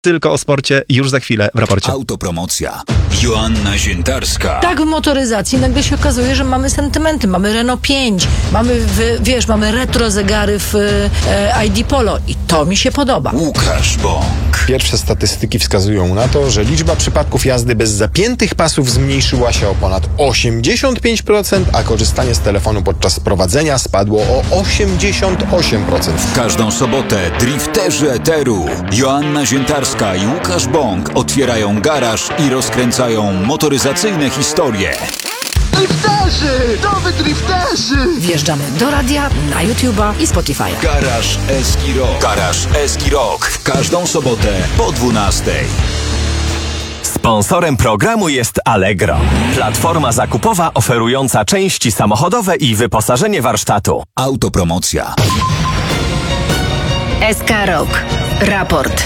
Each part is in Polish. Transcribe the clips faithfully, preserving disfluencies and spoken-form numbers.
Tylko o sporcie już za chwilę w raporcie. Autopromocja. Joanna Ziętarska. Tak, w motoryzacji nagle się okazuje, że mamy sentymenty. Mamy Renault pięć, mamy, w, wiesz, mamy retro zegary w e, I D Polo i to mi się podoba. Łukasz Bąk. Pierwsze statystyki wskazują na to, że liczba przypadków jazdy bez zapiętych pasów zmniejszyła się o ponad osiemdziesiąt pięć procent, a korzystanie z telefonu podczas prowadzenia spadło o osiemdziesiąt osiem procent. W każdą sobotę drifterzy eteru Joanna Ziętarska i Łukasz Bąk otwierają garaż i rozkręcają motoryzacyjne historie. Drifterzy! To wy drifterzy! Wjeżdżamy do radia, na YouTube'a i Spotify'a. Garaż Eski Rock. Garaż Eski Rock. W każdą sobotę po dwunastej. Sponsorem programu jest Allegro, platforma zakupowa oferująca części samochodowe i wyposażenie warsztatu. Autopromocja. S K Rock. Raport.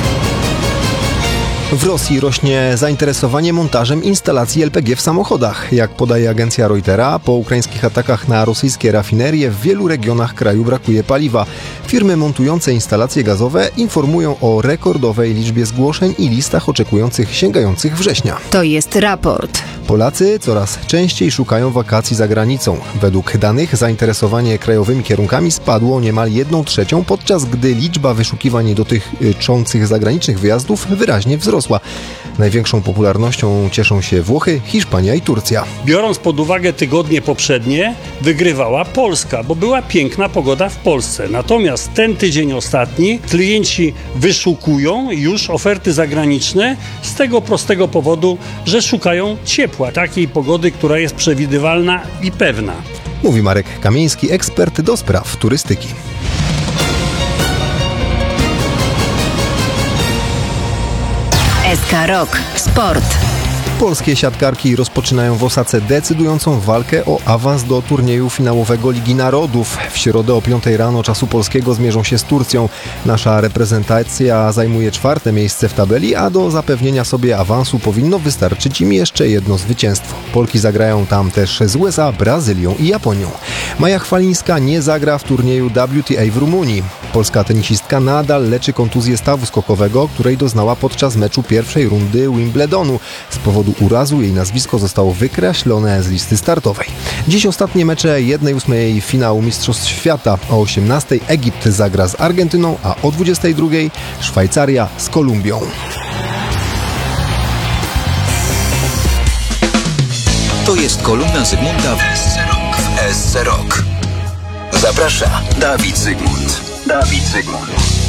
W Rosji rośnie zainteresowanie montażem instalacji L P G w samochodach. Jak podaje agencja Reutera, po ukraińskich atakach na rosyjskie rafinerie w wielu regionach kraju brakuje paliwa. Firmy montujące instalacje gazowe informują o rekordowej liczbie zgłoszeń i listach oczekujących sięgających września. To jest raport. Polacy coraz częściej szukają wakacji za granicą. Według danych zainteresowanie krajowymi kierunkami spadło o niemal jedną trzecią, podczas gdy liczba wyszukiwań dotyczących zagranicznych wyjazdów wyraźnie wzrosła. Największą popularnością cieszą się Włochy, Hiszpania i Turcja. Biorąc pod uwagę tygodnie poprzednie, wygrywała Polska, bo była piękna pogoda w Polsce. Natomiast ten tydzień ostatni klienci wyszukują już oferty zagraniczne z tego prostego powodu, że szukają ciepła, takiej pogody, która jest przewidywalna i pewna. Mówi Marek Kamieński, ekspert do spraw turystyki. S K Rock. Sport. Polskie siatkarki rozpoczynają w Osace decydującą walkę o awans do turnieju finałowego Ligi Narodów. W środę o piątej rano czasu polskiego zmierzą się z Turcją. Nasza reprezentacja zajmuje czwarte miejsce w tabeli, a do zapewnienia sobie awansu powinno wystarczyć im jeszcze jedno zwycięstwo. Polki zagrają tam też z U S A, Brazylią i Japonią. Maja Chwalińska nie zagra w turnieju W T A w Rumunii. Polska tenisistka nadal leczy kontuzję stawu skokowego, której doznała podczas meczu pierwszej rundy Wimbledonu. Z powodu urazu jej nazwisko zostało wykreślone z listy startowej. Dziś ostatnie mecze jednej ósmej finału Mistrzostw Świata. O osiemnastej Egipt zagra z Argentyną, a o dwudziestej drugiej Szwajcaria z Kolumbią. To jest kolumna Zygmunta w S C Rock. W S C Rock. Zaprasza Dawid Zygmunt. Dawid Zygmunt.